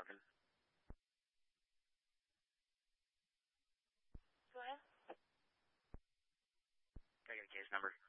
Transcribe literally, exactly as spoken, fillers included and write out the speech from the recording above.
talking. Go ahead. Can I get a case number?